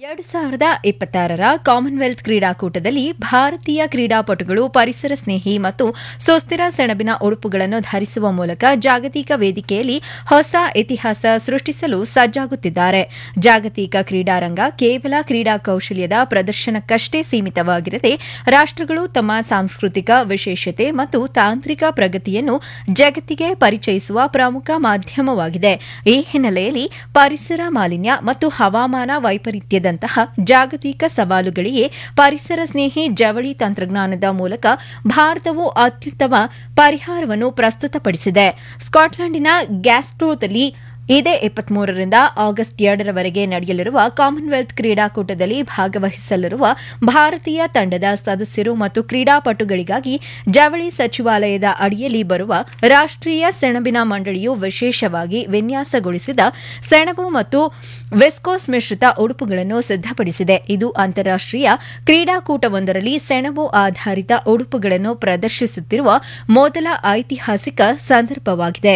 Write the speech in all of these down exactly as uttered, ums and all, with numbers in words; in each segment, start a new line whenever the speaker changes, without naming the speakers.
ಎರಡು ಸಾವಿರದ ಇಪ್ಪತ್ತಾರರ ಕಾಮನ್ವೆಲ್ತ್ ಕ್ರೀಡಾಕೂಟದಲ್ಲಿ ಭಾರತೀಯ ಕ್ರೀಡಾಪಟುಗಳು ಪರಿಸರ ಸ್ನೇಹಿ ಮತ್ತು ಸುಸ್ಥಿರ ಸೆಣಬಿನ ಉಡುಪುಗಳನ್ನು ಧರಿಸುವ ಮೂಲಕ ಜಾಗತಿಕ ವೇದಿಕೆಯಲ್ಲಿ ಹೊಸ ಇತಿಹಾಸ ಸೃಷ್ಟಿಸಲು ಸಜ್ಜಾಗುತ್ತಿದ್ದಾರೆ. ಜಾಗತಿಕ ಕ್ರೀಡಾರಂಗ ಕೇವಲ ಕ್ರೀಡಾ ಕೌಶಲ್ಯದ ಪ್ರದರ್ಶನಕ್ಕಷ್ಟೇ ಸೀಮಿತವಾಗಿರದೆ ರಾಷ್ಟಗಳು ತಮ್ಮ ಸಾಂಸ್ಕೃತಿಕ ವಿಶೇಷತೆ ಮತ್ತು ತಾಂತ್ರಿಕ ಪ್ರಗತಿಯನ್ನು ಜಗತ್ತಿಗೆ ಪರಿಚಯಿಸುವ ಪ್ರಮುಖ ಮಾಧ್ಯಮವಾಗಿದೆ. ಈ ಹಿನ್ನೆಲೆಯಲ್ಲಿ ಪರಿಸರ ಮಾಲಿನ್ಯ ಮತ್ತು ಹವಾಮಾನ ವೈಪರೀತ್ಯದಂತಹ ಜಾಗತಿಕ ಸವಾಲುಗಳಿಗೆ ಪರಿಸರ ಸ್ನೇಹಿ ಜವಳಿ ತಂತ್ರಜ್ಞಾನದ ಮೂಲಕ ಭಾರತವು ಅತ್ಯುತ್ತಮ ಪರಿಹಾರವನ್ನು ಪ್ರಸ್ತುತಪಡಿಸಿದೆ. ಸ್ಕಾಟ್ಲೆಂಡಿನ ಗ್ಲಾಸ್ಗೋದಲ್ಲಿ ಇದೇ ಇಪ್ಪತ್ಮೂರರಿಂದ ಆಗಸ್ಟ್ ಎರಡರವರೆಗೆ ನಡೆಯಲಿರುವ ಕಾಮನ್ವೆಲ್ತ್ ಕ್ರೀಡಾಕೂಟದಲ್ಲಿ ಭಾಗವಹಿಸಲಿರುವ ಭಾರತೀಯ ತಂಡದ ಸದಸ್ಯರು ಮತ್ತು ಕ್ರೀಡಾಪಟುಗಳಿಗಾಗಿ ಜವಳಿ ಸಚಿವಾಲಯದ ಅಡಿಯಲ್ಲಿ ಬರುವ ರಾಷ್ಟೀಯ ಸೆಣಬಿನ ಮಂಡಳಿಯು ವಿಶೇಷವಾಗಿ ವಿನ್ಯಾಸಗೊಳಿಸಿದ ಸೆಣಬು ಮತ್ತು ವಿಸ್ಕೋಸ್ ಮಿಶ್ರಿತ ಉಡುಪುಗಳನ್ನು ಸಿದ್ದಪಡಿಸಿದೆ. ಇದು ಅಂತಾರಾಷ್ಟೀಯ ಕ್ರೀಡಾಕೂಟವೊಂದರಲ್ಲಿ ಸೆಣಬು ಆಧಾರಿತ ಉಡುಪುಗಳನ್ನು ಪ್ರದರ್ಶಿಸುತ್ತಿರುವ ಮೊದಲ ಐತಿಹಾಸಿಕ ಸಂದರ್ಭವಾಗಿದೆ.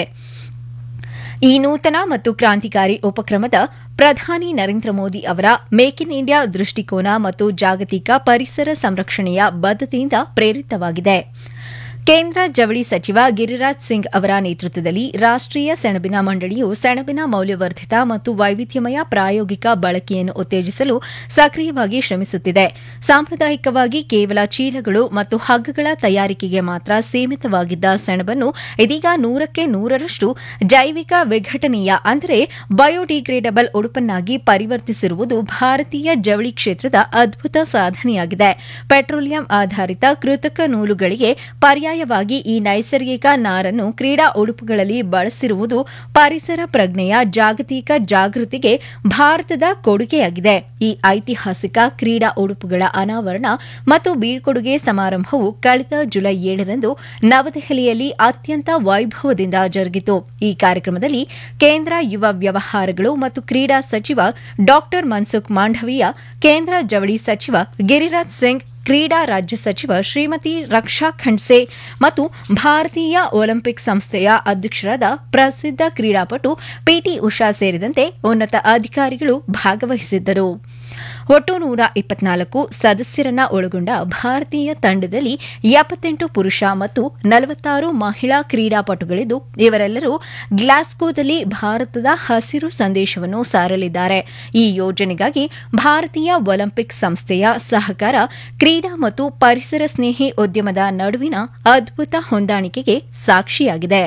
ಈ ನೂತನ ಮತ್ತು ಕ್ರಾಂತಿಕಾರಿ ಉಪಕ್ರಮದ ಪ್ರಧಾನಿ ನರೇಂದ್ರ ಮೋದಿ ಅವರ ಮೇಕ್ ಇನ್ ಇಂಡಿಯಾ ದೃಷ್ಟಿಕೋನ ಮತ್ತು ಜಾಗತಿಕ ಪರಿಸರ ಸಂರಕ್ಷಣೆಯ ಬದ್ಧತೆಯಿಂದ ಪ್ರೇರಿತವಾಗಿದೆ. ಕೇಂದ್ರ ಜವಳಿ ಸಚಿವ ಗಿರಿರಾಜ್ ಸಿಂಗ್ ಅವರ ನೇತೃತ್ವದಲ್ಲಿ ರಾಷ್ಟೀಯ ಸೆಣಬಿನ ಮಂಡಳಿಯು ಸೆಣಬಿನ ಮೌಲ್ಯವರ್ಧಿತ ಮತ್ತು ವೈವಿಧ್ಯಮಯ ಪ್ರಾಯೋಗಿಕ ಬಳಕೆಯನ್ನು ಉತ್ತೇಜಿಸಲು ಸಕ್ರಿಯವಾಗಿ ಶ್ರಮಿಸುತ್ತಿದೆ. ಸಾಂಪ್ರದಾಯಿಕವಾಗಿ ಕೇವಲ ಚೀಲಗಳು ಮತ್ತು ಹಗ್ಗಗಳ ತಯಾರಿಕೆಗೆ ಮಾತ್ರ ಸೀಮಿತವಾಗಿದ್ದ ಸೆಣಬನ್ನು ಇದೀಗ ನೂರಕ್ಕೆ ನೂರರಷ್ಟು ಜೈವಿಕ ವಿಘಟನೀಯ ಅಂದರೆ ಬಯೋಡಿಗ್ರೇಡಬಲ್ ಉಡುಪನ್ನಾಗಿ ಪರಿವರ್ತಿಸಿರುವುದು ಭಾರತೀಯ ಜವಳಿ ಕ್ಷೇತ್ರದ ಅದ್ಭುತ ಸಾಧನೆಯಾಗಿದೆ. ಪೆಟ್ರೋಲಿಯಂ ಆಧಾರಿತ ಕೃತಕ ನೂಲುಗಳಿಗೆ ಪರ್ಯಾಯ ವಾಗಿ ಈ ನೈಸರ್ಗಿಕ ನಾರನ್ನು ಕ್ರೀಡಾ ಉಡುಪುಗಳಲ್ಲಿ ಬಳಸಿರುವುದು ಪರಿಸರ ಪ್ರಜ್ಞೆಯ ಜಾಗತಿಕ ಜಾಗೃತಿಗೆ ಭಾರತದ ಕೊಡುಗೆಯಾಗಿದೆ. ಈ ಐತಿಹಾಸಿಕ ಕ್ರೀಡಾ ಉಡುಪುಗಳ ಅನಾವರಣ ಮತ್ತು ಬೀಳ್ಕೊಡುಗೆ ಸಮಾರಂಭವು ಕಳೆದ ಜುಲೈ ಏಳರಂದು ನವದೆಹಲಿಯಲ್ಲಿ ಅತ್ಯಂತ ವೈಭವದಿಂದ ಜರುಗಿತು. ಈ ಕಾರ್ಯಕ್ರಮದಲ್ಲಿ ಕೇಂದ್ರ ಯುವ ವ್ಯವಹಾರಗಳು ಮತ್ತು ಕ್ರೀಡಾ ಸಚಿವ ಡಾ ಮನ್ಸುಖ್ ಮಾಂಡವೀಯ, ಕೇಂದ್ರ ಜವಳಿ ಸಚಿವ ಗಿರಿರಾಜ್ ಸಿಂಗ್, ಕ್ರೀಡಾ ರಾಜ್ಯ ಸಚಿವ ಶ್ರೀಮತಿ ರಕ್ಷಾ ಖಂಡ್ಸೆ ಮತ್ತು ಭಾರತೀಯ ಒಲಿಂಪಿಕ್ ಸಂಸ್ಥೆಯ ಅಧ್ಯಕ್ಷರಾದ ಪ್ರಸಿದ್ಧ ಕ್ರೀಡಾಪಟು ಪಿಟಿ ಉಷಾ ಸೇರಿದಂತೆ ಉನ್ನತ ಅಧಿಕಾರಿಗಳು ಭಾಗವಹಿಸಿದ್ದರು. ಒಟ್ಟು ನೂರ ಇಪ್ಪತ್ನಾಲ್ಕು ಸದಸ್ಯರನ್ನ ಒಳಗೊಂಡ ಭಾರತೀಯ ತಂಡದಲ್ಲಿ ಎಪ್ಪತ್ತೆಂಟು ಪುರುಷ ಮತ್ತು ನಲವತ್ತಾರು ಮಹಿಳಾ ಕ್ರೀಡಾಪಟುಗಳಿದ್ದು ಇವರೆಲ್ಲರೂ ಗ್ಲಾಸ್ಗೋದಲ್ಲಿ ಭಾರತದ ಹಸಿರು ಸಂದೇಶವನ್ನು ಸಾರಲಿದ್ದಾರೆ. ಈ ಯೋಜನೆಗಾಗಿ ಭಾರತೀಯ ಒಲಿಂಪಿಕ್ ಸಂಸ್ಥೆಯ ಸಹಕಾರ ಕ್ರೀಡಾ ಮತ್ತು ಪರಿಸರ ಸ್ನೇಹಿ ಉದ್ಯಮದ ನಡುವಿನ ಅದ್ಭುತ ಹೊಂದಾಣಿಕೆಗೆ ಸಾಕ್ಷಿಯಾಗಿದೆ.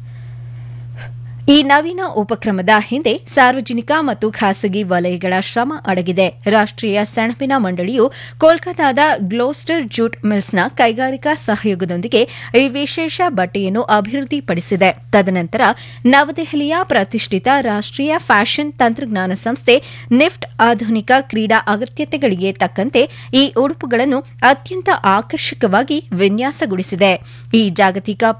ಈ ನವೀನ ಉಪಕ್ರಮದ ಹಿಂದೆ ಸಾರ್ವಜನಿಕ ಮತ್ತು ಖಾಸಗಿ ವಲಯಗಳ ಶ್ರಮ ಅಡಗಿದೆ. ರಾಷ್ಟೀಯ ಸೆಣಬಿನ ಮಂಡಳಿಯು ಕೋಲ್ಕತಾದ ಗ್ಲೋಸ್ಟರ್ ಜೂಟ್ ಮಿಲ್ಸ್ನ ಕೈಗಾರಿಕಾ ಸಹಯೋಗದೊಂದಿಗೆ ಈ ವಿಶೇಷ ಬಟ್ಟೆಯನ್ನು ಅಭಿವೃದ್ಧಿಪಡಿಸಿದೆ. ತದನಂತರ ನವದೆಹಲಿಯ ಪ್ರತಿಷ್ಠಿತ ರಾಷ್ಟೀಯ ಫ್ಯಾಷನ್ ತಂತ್ರಜ್ಞಾನ ಸಂಸ್ಥೆ ನಿಫ್ಟ್ ಆಧುನಿಕ ಕ್ರೀಡಾ ಅಗತ್ಯತೆಗಳಿಗೆ ತಕ್ಕಂತೆ ಈ ಉಡುಪುಗಳನ್ನು ಅತ್ಯಂತ ಆಕರ್ಷಕವಾಗಿ ವಿನ್ಯಾಸಗೊಳಿಸಿದೆ. ಈ ಜಾಗತಿಕ